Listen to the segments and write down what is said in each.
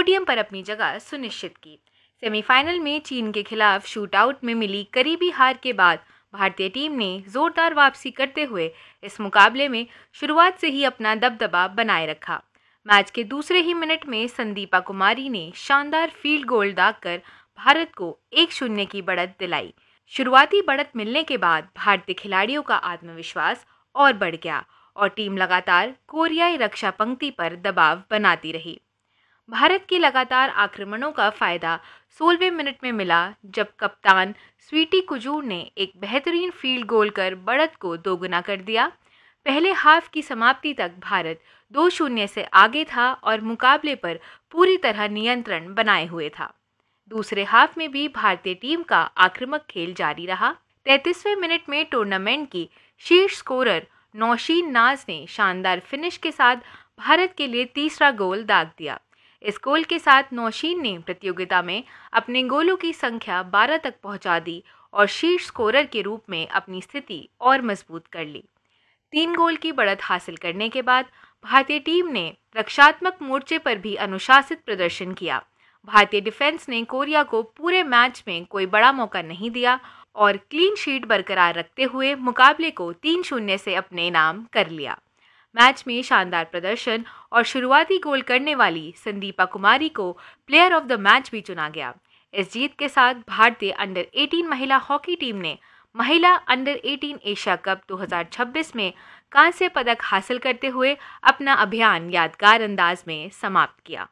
Podium पर अपनी जगह सुनिश्चित की। सेमीफाइनल में चीन के खिलाफ शूटआउट में मिली करीबी हार के बाद भारतीय टीम ने जोरदार वापसी करते हुए इस मुकाबले में शुरुआत से ही अपना दबदबा बनाए रखा। मैच के दूसरे ही मिनट में संदीपा कुमारी ने शानदार फील्ड गोल दागकर भारत को 1-0 की बढ़त दिलाई। शुरुआती बढ़त मिलने के बाद भारतीय खिलाड़ियों का आत्मविश्वास और बढ़ गया और टीम लगातार कोरियाई रक्षा पंक्ति पर दबाव बनाती रही। भारत के लगातार आक्रमणों का फायदा 16वें मिनट में मिला, जब कप्तान स्वीटी कुजूर ने एक बेहतरीन फील्ड गोल कर बढ़त को दोगुना कर दिया। पहले हाफ की समाप्ति तक भारत 2-0 से आगे था और मुकाबले पर पूरी तरह नियंत्रण बनाए हुए था। दूसरे हाफ में भी भारतीय टीम का आक्रामक खेल जारी रहा। 33वें मिनट में टूर्नामेंट की शीर्ष स्कोरर नौशीन नाज ने शानदार फिनिश के साथ भारत के लिए तीसरा गोल दाग दिया। इस गोल के साथ नौशीन ने प्रतियोगिता में अपने गोलों की संख्या 12 तक पहुंचा दी और शीर्ष स्कोरर के रूप में अपनी स्थिति और मजबूत कर ली। 3 गोल की बढ़त हासिल करने के बाद भारतीय टीम ने रक्षात्मक मोर्चे पर भी अनुशासित प्रदर्शन किया। भारतीय डिफेंस ने कोरिया को पूरे मैच में कोई बड़ा मौका नहीं दिया और क्लीन शीट बरकरार रखते हुए मुकाबले को 3-0 से अपने नाम कर लिया। मैच में शानदार प्रदर्शन और शुरुआती गोल करने वाली संदीपा कुमारी को प्लेयर ऑफ द मैच भी चुना गया। इस जीत के साथ भारतीय अंडर 18 महिला हॉकी टीम ने महिला अंडर 18 एशिया कप 2026 में कांस्य पदक हासिल करते हुए अपना अभियान यादगार अंदाज में समाप्त किया।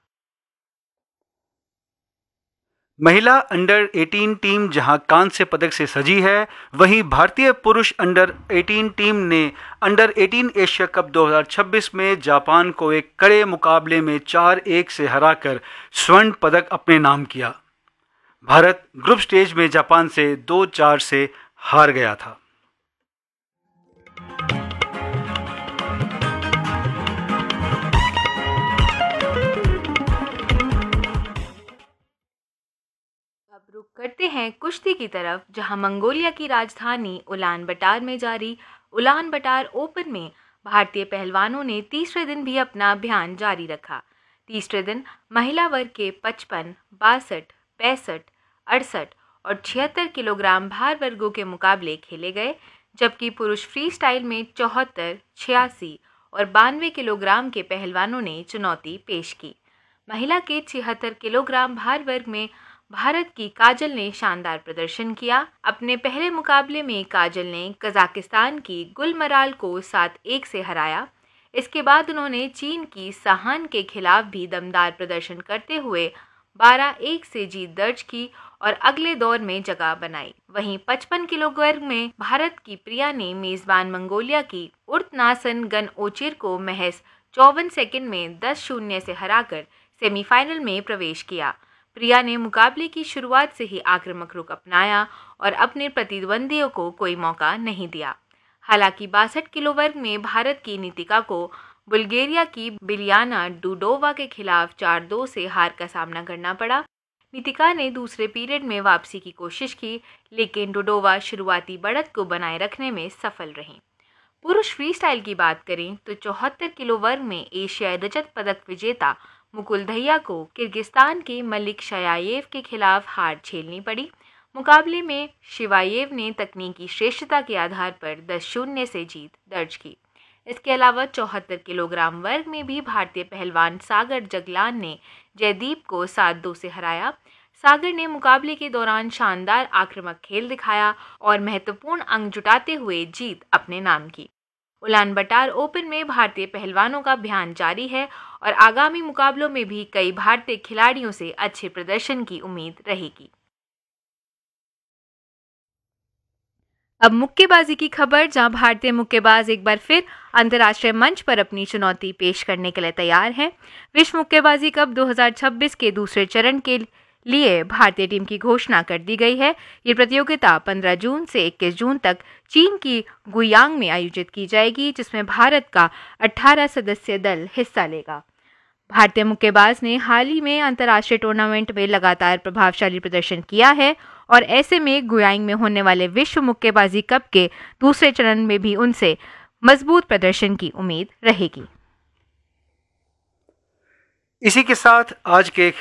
महिला अंडर 18 टीम जहां कांस्य पदक से सजी है, वहीं भारतीय पुरुष अंडर 18 टीम ने अंडर 18 एशिया कप 2026 में जापान को एक कड़े मुकाबले में 4-1 से हराकर स्वर्ण पदक अपने नाम किया। भारत ग्रुप स्टेज में जापान से 2-4 से हार गया था। अब रुक करते हैं कुश्ती की तरफ, जहां मंगोलिया की राजधानी उलान बटार में जारी उलान बटार ओपन में भारतीय पहलवानों ने तीसरे दिन भी अपना अभियान जारी रखा। तीसरे दिन महिला वर्ग के 55, 62, 65, 68 और 76 किलोग्राम भार वर्गों के मुकाबले खेले गए, जबकि पुरुष फ्री स्टाइल में 74, 86 और 92 किलोग्राम के पहलवानों ने चुनौती पेश की। महिला के 76 किलोग्राम भार वर्ग में भारत की काजल ने शानदार प्रदर्शन किया। अपने पहले मुकाबले में काजल ने कजाकिस्तान की गुलमराल को 7-1 से हराया। इसके बाद उन्होंने चीन की सहान के खिलाफ भी दमदार प्रदर्शन करते हुए 12-1 से जीत दर्ज की और अगले दौर में जगह बनाई। वहीं 55 किलो वर्ग में भारत की प्रिया ने मेजबान मंगोलिया की उर्तनासन गन ओचिर को महज 54 सेकंड में 10-0 से हराकर सेमीफाइनल में प्रवेश किया। प्रिया ने मुकाबले की शुरुआत से ही आक्रामक रुख अपनाया और अपने प्रतिद्वंदियों को कोई मौका नहीं दिया। हालांकि 62 किलो वर्ग में भारत की नीतिका को बुल्गारिया की बिलियाना डुडोवा के खिलाफ 4-2 से हार का सामना करना पड़ा। नीतिका ने दूसरे पीरियड में वापसी की कोशिश की, लेकिन डुडोवा शुरुआती बढ़त को बनाए रखने में सफल रहीं। पुरुष फ्री स्टाइल की बात करें तो 74 किलो वर्ग में एशियाई रजत पदक विजेता मुकुल दहिया को किर्गिस्तान के मलिक शयायेव के खिलाफ हार झेलनी पड़ी। मुकाबले में शिवायेव ने तकनीकी श्रेष्ठता के आधार पर 10-0 से जीत दर्ज की। इसके अलावा 74 किलोग्राम वर्ग में भी भारतीय पहलवान सागर जगलान ने जयदीप को 7-2 से हराया। सागर ने मुकाबले के दौरान शानदार आक्रामक खेल दिखाया और महत्वपूर्ण अंक जुटाते हुए जीत अपने नाम की। उलान बटार ओपन में भारतीय पहलवानों का अभियान जारी है और आगामी मुकाबलों में भी कई भारतीय खिलाड़ियों से अच्छे प्रदर्शन की उम्मीद रहेगी। अब मुक्केबाजी की खबर, जहां भारतीय मुक्केबाज एक बार फिर अंतर्राष्ट्रीय मंच पर अपनी चुनौती पेश करने के लिए तैयार हैं। विश्व मुक्केबाजी कप 2026 के दूसरे चरण के लिए भारतीय टीम की घोषणा कर दी गई है। ये प्रतियोगिता 15 जून से 21 जून तक चीन की गुयांग में आयोजित की जाएगी, जिसमें भारत का 18 सदस्य दल हिस्सा लेगा। भारतीय मुक्केबाज ने हाल ही में अंतर्राष्ट्रीय टूर्नामेंट में लगातार प्रभावशाली प्रदर्शन किया है और ऐसे में गुयांग में होने वाले विश्व मुक्केबाजी कप के दूसरे चरण में भी उनसे मजबूत प्रदर्शन की उम्मीद रहेगी। इसी के साथ आज के